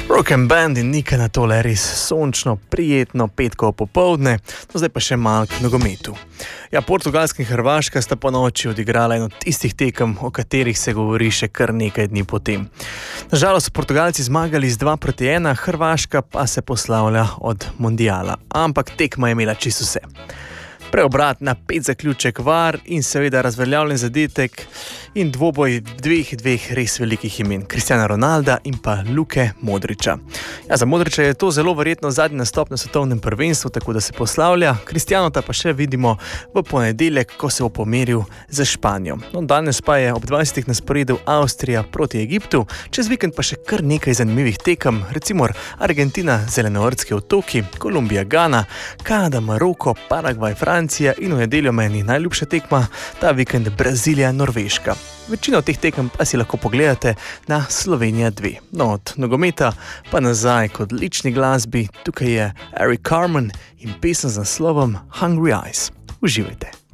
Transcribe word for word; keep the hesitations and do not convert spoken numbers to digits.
Rock and Band in Nika na tole res sončno, prijetno petkovo popoldne, no zdaj pa še malo k nogometu. Ja, Portugalska in Hrvaška sta po noči odigrala eno tistih tekem, o katerih se govori še kar nekaj dni potem. Nažalost so Portugalci zmagali z dva proti ena, Hrvaška pa se poslavlja od mundiala, ampak tekma je imela čisto vse. Preobrat na pet zaključek var in seveda razveljavljen zadetek in dvoboj dveh, dveh res velikih imen, Cristiana Ronalda in pa Luke Modrića. Ja, za Modrića je to zelo verjetno zadnji nastop na svetovnem prvenstvu, tako da se poslavlja. Cristianota pa še vidimo v ponedeljek, ko se bo pomeril za Španijo. No, danes pa je ob dvajsetih na sporedu Avstrija proti Egiptu, čez vikend pa še kar nekaj zanimivih tekem, recimo Argentina, Zelenovrtski otoki, Kolumbija, Gana, Kanada, Maroko, Paragvaj, Francija in v nedeljo meni najljubša tekma ta vikend Brazilija, Norveška. Večino teh tekem pa si lahko pogledate na Slovenija dva. No, od nogometa pa nazaj k odlični glasbi. Tukaj je Eric Carmen in pesem z naslovom Hungry Eyes. Uživajte.